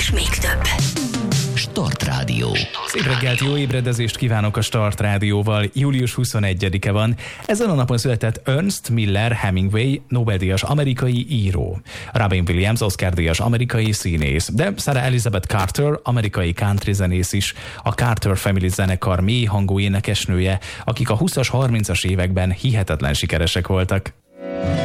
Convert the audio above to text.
és még több. Start Rádió. Szép reggelt, jó ébredezést kívánok a Start Rádióval. Július 21-e van. Ezen a napon született Ernest Miller Hemingway, Nobel-díjas amerikai író. Robin Williams, Oscar-díjas amerikai színész. De Sarah Elizabeth Carter, amerikai country zenész is. A Carter Family zenekar mély hangú énekesnője, akik a 20-as, 30-as években hihetetlen sikeresek voltak.